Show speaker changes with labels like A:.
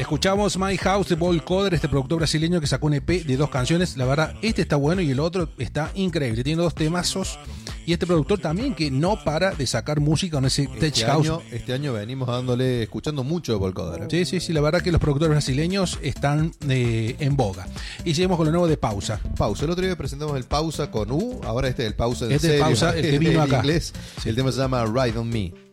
A: Escuchamos My House de Volcoder, este productor brasileño que sacó un EP de 2 canciones. La verdad, este está bueno y el otro está increíble. Tiene 2 temazos. Y este productor también que no para de sacar música con ese tech house.
B: Este año venimos escuchando mucho de Volcoder.
A: Sí, la verdad que los productores brasileños están en boga. Y seguimos con lo nuevo de Pausa.
B: El otro día presentamos el Pausa con U, ahora este es el Pausa de
A: Pausa, el que vino acá.
B: Inglés. Sí. El tema se llama Ride on Me.